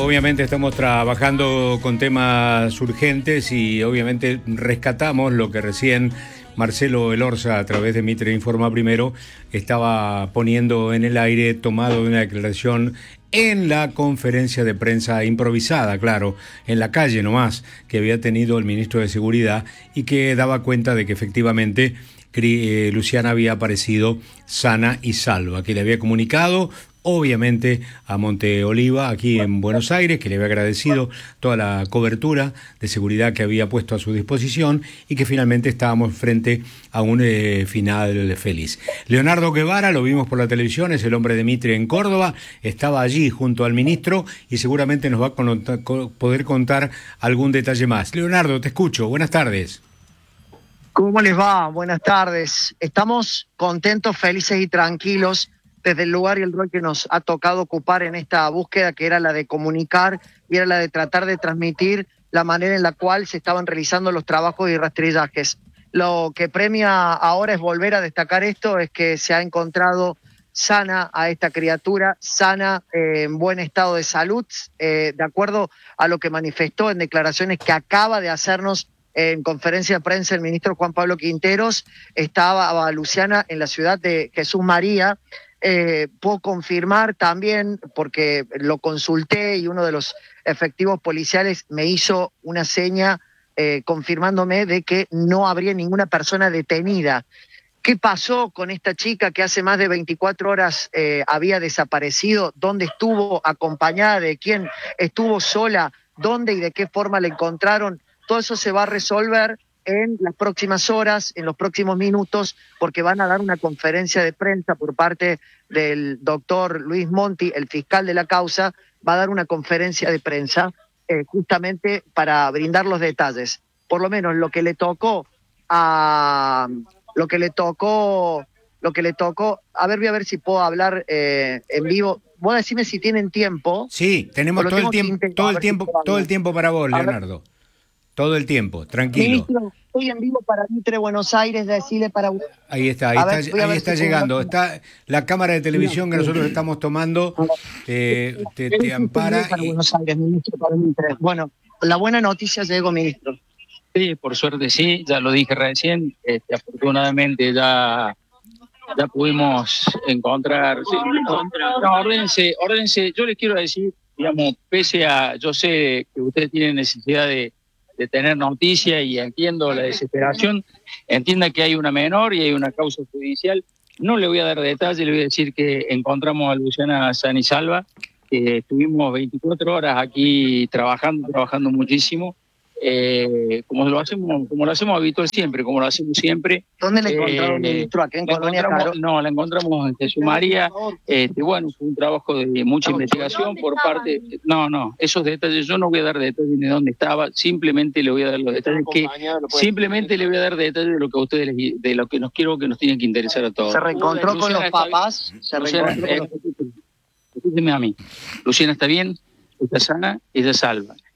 obviamente estamos trabajando con temas urgentes y obviamente rescatamos lo que recién Marcelo Elorza, a través de Mitre Informa Primero, estaba poniendo en el aire, tomado de una declaración en la conferencia de prensa improvisada, claro, en la calle nomás, que había tenido el ministro de Seguridad y que daba cuenta de que efectivamente Luciana había aparecido sana y salva, que le había comunicado obviamente a Monte Oliva, aquí en Buenos Aires, que le había agradecido toda la cobertura de seguridad que había puesto a su disposición y que finalmente estábamos frente a un final feliz. Leonardo Guevara, lo vimos por la televisión, es el hombre de Mitre en Córdoba, estaba allí junto al ministro y seguramente nos va a poder contar algún detalle más. Leonardo, te escucho, buenas tardes. ¿Cómo les va? Buenas tardes. Estamos contentos, felices y tranquilos desde el lugar y el rol que nos ha tocado ocupar en esta búsqueda, que era la de comunicar y era la de tratar de transmitir la manera en la cual se estaban realizando los trabajos y rastrillajes. Lo que premia ahora es volver a destacar esto, es que se ha encontrado sana a esta criatura, sana, en buen estado de salud, de acuerdo a lo que manifestó en declaraciones que acaba de hacernos en conferencia de prensa el ministro Juan Pablo Quinteros. Estaba Luciana en la ciudad de Jesús María. Puedo confirmar también, porque lo consulté y uno de los efectivos policiales me hizo una seña confirmándome de que no habría ninguna persona detenida. ¿Qué pasó con esta chica que hace más de 24 horas había desaparecido? ¿Dónde estuvo acompañada? ¿De quién estuvo sola? ¿Dónde y de qué forma la encontraron? Todo eso se va a resolver en las próximas horas, en los próximos minutos, porque van a dar una conferencia de prensa por parte del doctor Luis Monti, el fiscal de la causa, va a dar una conferencia de prensa justamente para brindar los detalles. Por lo menos lo que le tocó, a ver, voy a ver si puedo hablar en vivo. Vos decime si tienen tiempo. Sí, tenemos todo el tiempo para vos, Leonardo. Todo el tiempo, tranquilo. Ministro, estoy en vivo para Mitre Buenos Aires, decirle para... Ahí está llegando. Está la cámara de televisión que nosotros estamos tomando, te ampara. Para Buenos Aires, ministro, para Mitre. Bueno, la buena noticia llegó, ministro. Sí, por suerte sí, ya lo dije recién, afortunadamente ya pudimos encontrar... Sí, ordense, yo les quiero decir, digamos, pese a, yo sé que ustedes tienen necesidad de tener noticia y entiendo la desesperación, entienda que hay una menor y hay una causa judicial. No le voy a dar detalles, le voy a decir que encontramos a Luciana sana y salva, que estuvimos 24 horas aquí trabajando muchísimo, como lo hacemos habitual siempre, como lo hacemos siempre. ¿Dónde la encontraron, ministro? ¿Aquí en Colonia Caro? No, la encontramos en Jesús María. Bueno, fue un trabajo de mucha investigación por parte... No, esos detalles, yo no voy a dar detalles de dónde estaba, simplemente le voy a dar los detalles simplemente le voy a dar detalles de lo que a ustedes, de lo que nos tienen que interesar a todos. ¿Se reencontró con los papás? Escúcheme a mí. Luciana está bien, está sana y está salva.